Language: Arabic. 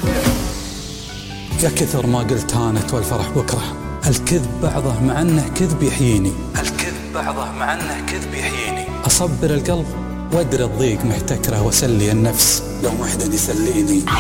يا كثر ما قلت هانت والفرح بكرة، الكذب بعضه مع انه كذب يحييني، الكذب بعضه مع انه كذب يحييني. اصبر القلب وادري الضيق محتكره واسلي النفس لو وحده يسليني.